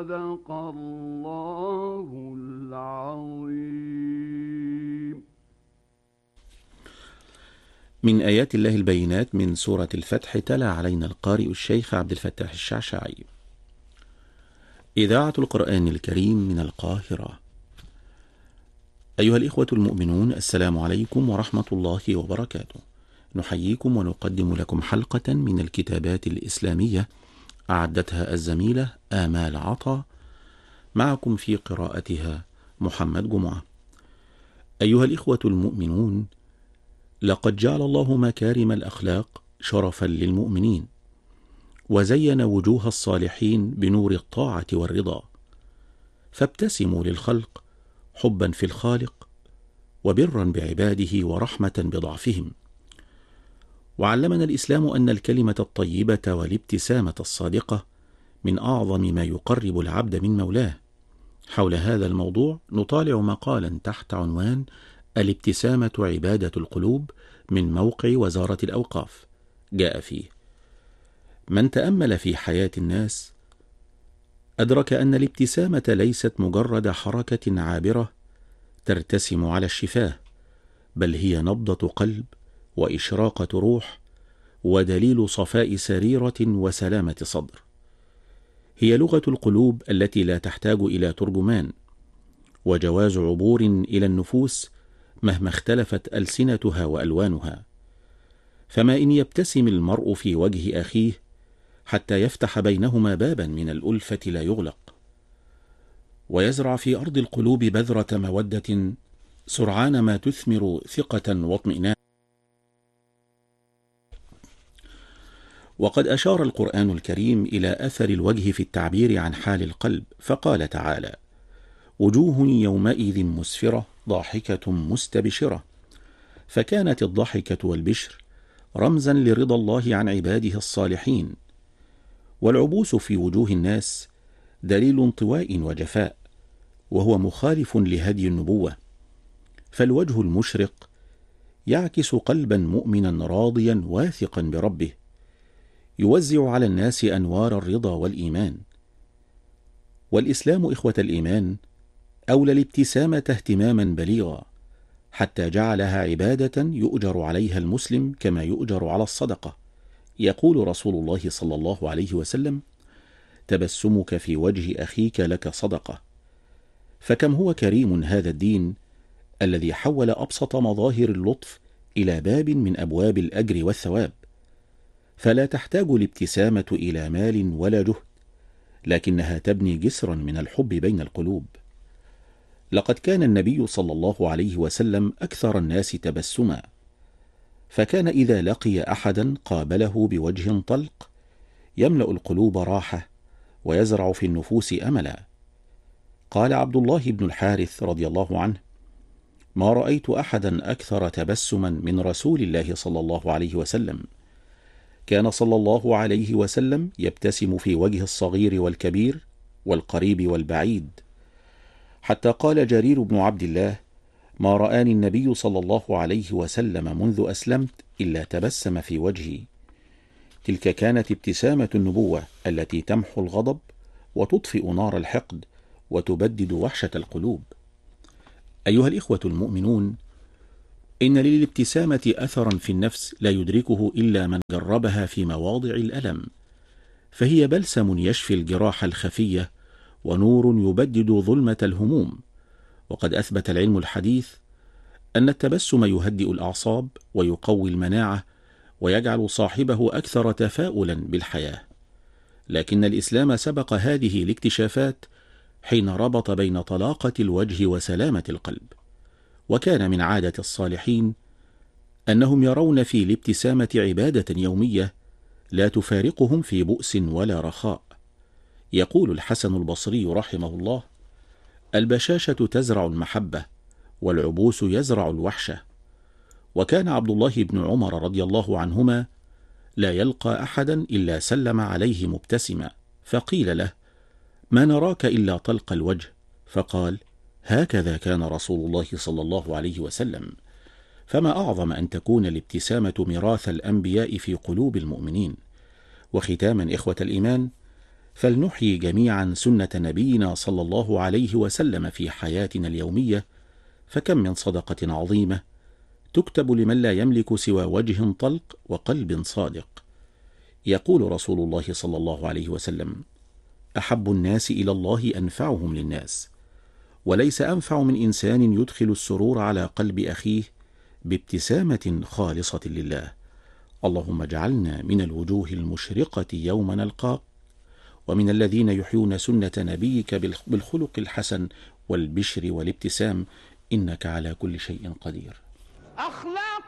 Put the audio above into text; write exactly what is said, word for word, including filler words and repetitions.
صدق الله العظيم. من آيات الله البينات من سورة الفتح، تلا علينا القارئ الشيخ عبد الفتاح الشعشعي. إذاعة القرآن الكريم من القاهرة. أيها الإخوة المؤمنون، السلام عليكم ورحمة الله وبركاته. نحييكم ونقدم لكم حلقة من الكتابات الإسلامية أعدتها الزميلة آمال عطا، معكم في قراءتها محمد جمعة. أيها الإخوة المؤمنون، لقد جعل الله مكارم الأخلاق شرفا للمؤمنين، وزين وجوه الصالحين بنور الطاعة والرضا، فابتسموا للخلق حبا في الخالق وبرا بعباده ورحمة بضعفهم. وعلمنا الإسلام أن الكلمة الطيبة والابتسامة الصادقة من أعظم ما يقرب العبد من مولاه. حول هذا الموضوع نطالع مقالا تحت عنوان الابتسامة عبادة القلوب من موقع وزارة الأوقاف. جاء فيه: من تأمل في حياة الناس أدرك أن الابتسامة ليست مجرد حركة عابرة ترتسم على الشفاه، بل هي نبضة قلب وإشراقة روح ودليل صفاء سريرة وسلامة صدر. هي لغة القلوب التي لا تحتاج إلى ترجمان، وجواز عبور إلى النفوس مهما اختلفت ألسنتها وألوانها. فما إن يبتسم المرء في وجه أخيه حتى يفتح بينهما بابا من الألفة لا يغلق، ويزرع في أرض القلوب بذرة مودة سرعان ما تثمر ثقة واطمئنان. وقد أشار القرآن الكريم إلى أثر الوجه في التعبير عن حال القلب، فقال تعالى: وجوه يومئذ مسفرة ضاحكة مستبشرة. فكانت الضحكة والبشر رمزا لرضا الله عن عباده الصالحين، والعبوس في وجوه الناس دليل انطواء وجفاء، وهو مخالف لهدي النبوة. فالوجه المشرق يعكس قلبا مؤمنا راضيا واثقا بربه، يوزع على الناس أنوار الرضا والإيمان. والإسلام إخوة الإيمان أولى الابتسامة اهتماما بليغا، حتى جعلها عبادة يؤجر عليها المسلم كما يؤجر على الصدقة. يقول رسول الله صلى الله عليه وسلم: تبسمك في وجه أخيك لك صدقة. فكم هو كريم هذا الدين الذي حول أبسط مظاهر اللطف إلى باب من أبواب الأجر والثواب. فلا تحتاج الابتسامة إلى مال ولا جهد، لكنها تبني جسرا من الحب بين القلوب. لقد كان النبي صلى الله عليه وسلم أكثر الناس تبسما، فكان إذا لقي أحدا قابله بوجه طلق يملأ القلوب راحة ويزرع في النفوس أملا. قال عبد الله بن الحارث رضي الله عنه: ما رأيت أحدا أكثر تبسما من رسول الله صلى الله عليه وسلم. كان صلى الله عليه وسلم يبتسم في وجه الصغير والكبير والقريب والبعيد، حتى قال جرير بن عبد الله: ما رآني النبي صلى الله عليه وسلم منذ أسلمت إلا تبسم في وجهي. تلك كانت ابتسامة النبوة التي تمحو الغضب وتطفئ نار الحقد وتبدد وحشة القلوب. أيها الإخوة المؤمنون، إن للابتسامة أثرا في النفس لا يدركه إلا من جربها في مواضع الألم، فهي بلسم يشفي الجراح الخفية ونور يبدد ظلمة الهموم. وقد أثبت العلم الحديث أن التبسم يهدئ الأعصاب ويقوي المناعة ويجعل صاحبه أكثر تفاؤلا بالحياة. لكن الإسلام سبق هذه الاكتشافات حين ربط بين طلاقة الوجه وسلامة القلب. وكان من عادة الصالحين أنهم يرون في الابتسامة عبادة يومية لا تفارقهم في بؤس ولا رخاء. يقول الحسن البصري رحمه الله: البشاشة تزرع المحبة، والعبوس يزرع الوحشة. وكان عبد الله بن عمر رضي الله عنهما لا يلقى أحدا إلا سلم عليه مبتسما، فقيل له: ما نراك إلا طلق الوجه؟ فقال: هكذا كان رسول الله صلى الله عليه وسلم. فما أعظم أن تكون الابتسامة ميراث الأنبياء في قلوب المؤمنين. وختاما إخوة الإيمان، فلنحيي جميعا سنة نبينا صلى الله عليه وسلم في حياتنا اليومية، فكم من صدقة عظيمة تكتب لمن لا يملك سوى وجه طلق وقلب صادق. يقول رسول الله صلى الله عليه وسلم: أحب الناس إلى الله أنفعهم للناس، وليس أنفع من إنسان يدخل السرور على قلب أخيه بابتسامة خالصة لله. اللهم اجعلنا من الوجوه المشرقة يوم نلقاك، ومن الذين يحيون سنة نبيك بالخلق الحسن والبشر والابتسام، إنك على كل شيء قدير. أخلاق